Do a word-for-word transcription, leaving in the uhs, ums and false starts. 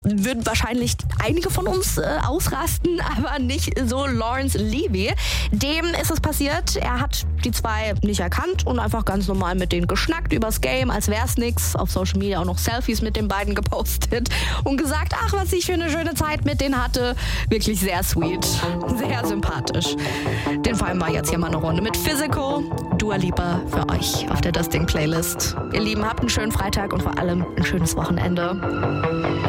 würden wahrscheinlich einige von uns äh, ausrasten, aber nicht so Lawrence Levy. Dem ist es passiert, er hat die zwei nicht erkannt und einfach ganz normal mit denen geschnackt übers Game, als wär's nix. Auf Social Media auch noch Selfies mit den beiden gepostet und gesagt, ach, was ich für eine schöne Zeit mit denen hatte. Wirklich sehr sweet, sehr sympathisch. Den fallen wir jetzt hier mal eine Runde mit Physical, Dua Lipa für euch auf der Das Ding Playlist. Ihr Lieben, habt einen schönen Freitag und vor allem ein schönes Wochenende.